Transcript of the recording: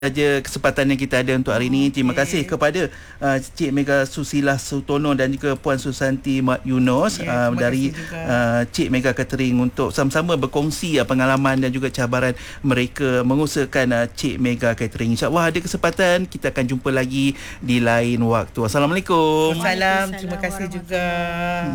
saja kesempatan yang kita ada untuk hari ini. Terima kasih kepada Cik Mega Susila Sutono dan juga Puan Susanti Mat Yunus dari Cik Mega Catering untuk sama-sama berkongsi pengalaman dan juga cabaran mereka mengusahakan Cik Mega Catering. InsyaAllah ada kesempatan kita akan jumpa lagi di lain waktu. Assalamualaikum. Waalaikumsalam. Terima kasih juga.